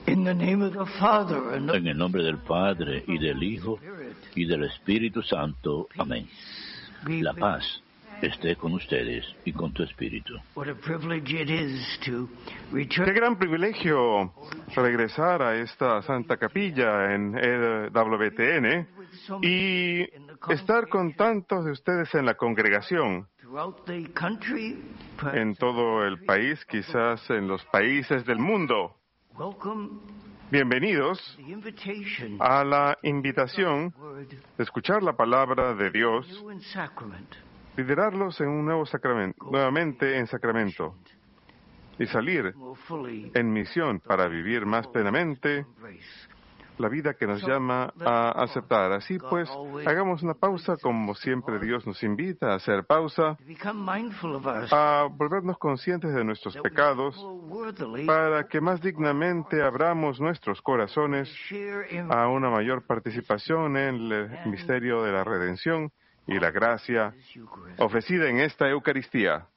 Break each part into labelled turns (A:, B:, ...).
A: In the name of the Father, and
B: En el nombre del Padre, y del Hijo, y del Espíritu Santo. Amén. La paz esté con ustedes y con tu espíritu.
A: What a privilege it is to return.
C: Qué gran privilegio regresar a esta Santa Capilla en EWTN y estar con tantos de ustedes en la congregación,
A: Throughout the country,
C: en todo el país, quizás en los países del mundo.
A: welcome
C: Bienvenidos
A: the invitation
C: a la invitación
A: word
C: de escuchar la palabra de Dios,
A: new in sacrament,
C: liderarlos en un nuevo sacramento, nuevamente en sacramento, y salir
A: more fully
C: en misión para vivir más plenamente
A: embrace.
C: la vida que nos llama a aceptar. Así pues, hagamos una pausa, como siempre Dios nos invita a hacer pausa,
A: To become mindful of our
C: a volvernos conscientes de nuestros pecados,
A: worthily
C: para que más dignamente abramos nuestros corazones
A: share in
C: a una mayor participación en el misterio de la redención y la gracia
A: this Eucharist.
C: ofrecida en esta Eucaristía.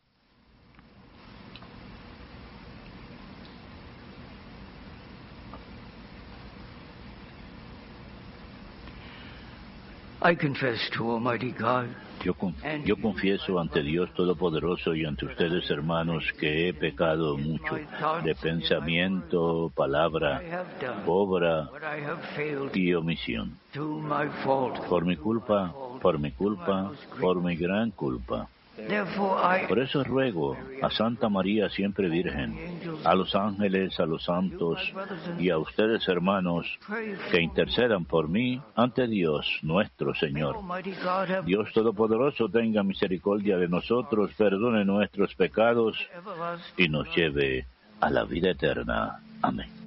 A: I confess to Almighty God
B: Yo confieso ante Dios Todopoderoso y ante ustedes, hermanos, que he pecado mucho de pensamiento, palabra,
A: I have done
B: obra
A: what I have failed
B: y omisión.
A: through my fault.
B: Por mi culpa, por mi culpa, por mi gran culpa.
A: Therefore I
B: Por eso ruego a Santa María siempre Virgen, a los ángeles, a los santos y a ustedes, hermanos,
A: pray
B: que intercedan por mí ante Dios nuestro Señor.
A: Almighty God have
B: Dios Todopoderoso tenga misericordia de nosotros, perdone nuestros pecados
A: everlasting
B: y nos lleve a la vida eterna. Amén.